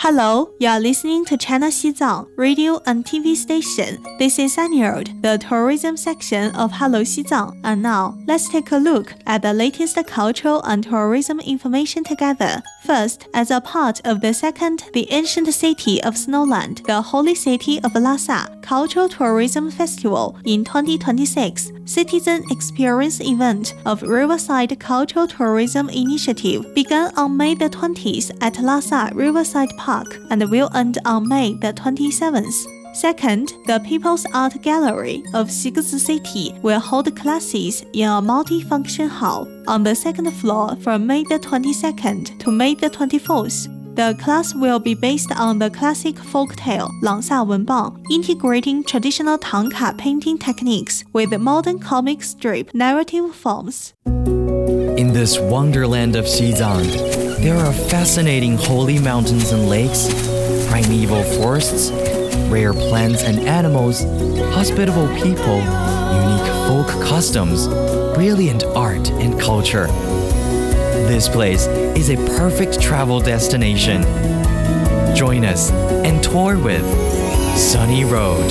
Hello, you are listening to China Xizang radio and TV station. This is Sanirod, the tourism section of Hello Xizang. And now, let's take a look at the latest cultural and tourism information together. First, as a part of the second, the ancient city of Snowland, the holy city of Lhasa Cultural Tourism Festival in 2026, citizen experience event of Riverside Cultural Tourism Initiative began on May the 20th at Lhasa Riverside Park and will end on May the 27th. Second, the People's Art Gallery of Xigzi City will hold classes in a multi-function hall on the second floor from May the 22nd to May the 24th. The class will be based on the classic folktale Langxia Wenbang, integrating traditional Tangka painting techniques with modern comic strip narrative forms. In this wonderland of Xizang, there are fascinating holy mountains and lakes, primeval forests, rare plants and animals, hospitable people, unique folk customs, brilliant art and culture. This place is a perfect travel destination. Join us and tour with Sunny Road.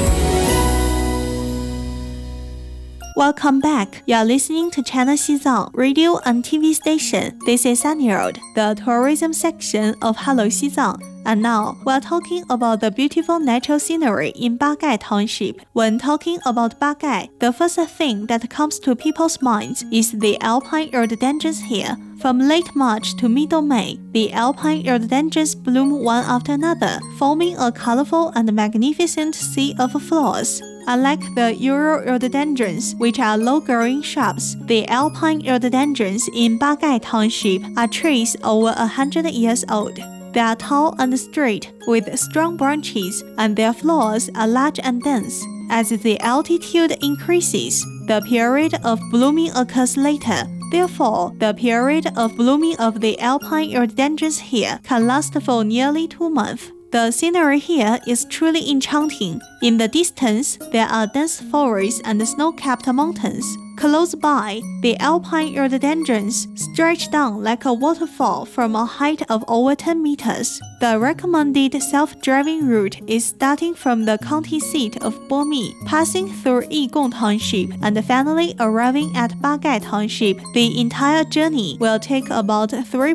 Welcome back. You are listening to China Xizang radio and TV station. This is Sunny Road, the tourism section of Hello Xizang. And now, we're talking about the beautiful natural scenery in Bagai Township. When talking about Bagai, the first thing that comes to people's minds is the alpine rhododendrons here. From late March to middle May, the alpine rhododendrons bloom one after another, forming a colorful and magnificent sea of flowers. Unlike the Euro rhododendrons, which are low-growing shrubs, the alpine rhododendrons in Bagai Township are trees over 100 years old. They are tall and straight, with strong branches, and their flowers are large and dense. As the altitude increases, the period of blooming occurs later. Therefore, the period of blooming of the alpine rhododendrons here can last for nearly 2 months. The scenery here is truly enchanting. In the distance, there are dense forests and snow-capped mountains. Close by, the alpine rhododendrons stretch down like a waterfall from a height of over 10 meters. The recommended self-driving route is starting from the county seat of Bomi, passing through Yigong Township, and finally arriving at Bagai Township. The entire journey will take about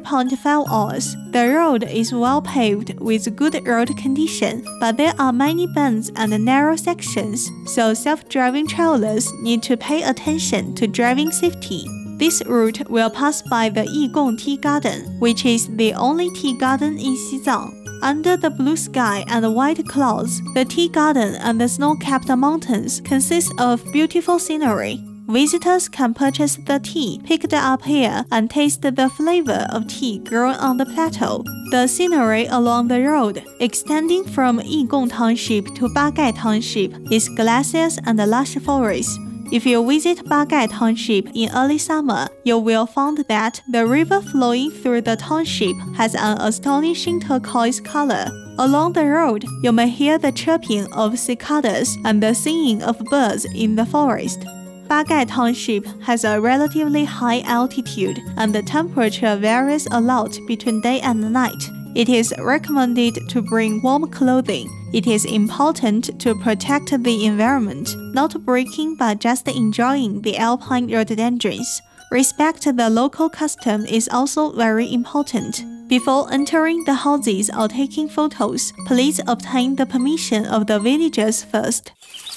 3.5 hours. The road is well paved with good road condition, but there are many bends and narrow sections, so self-driving travelers need to pay attention to driving safety. This route will pass by the Yigong Tea Garden, which is the only tea garden in Xizang. Under the blue sky and white clouds, the tea garden and the snow-capped mountains consist of beautiful scenery. Visitors can purchase the tea picked up here and taste the flavor of tea grown on the plateau. The scenery along the road, extending from Yigong Township to Bagai Township, is glaciers and lush forests. If you visit Bagai Township in early summer, you will find that the river flowing through the township has an astonishing turquoise color. Along the road, you may hear the chirping of cicadas and the singing of birds in the forest. Bagai Township has a relatively high altitude, and the temperature varies a lot between day and night. It is recommended to bring warm clothing. It is important to protect the environment, not breaking but just enjoying the alpine rhododendrons. Respect the local custom is also very important. Before entering the houses or taking photos, please obtain the permission of the villagers first.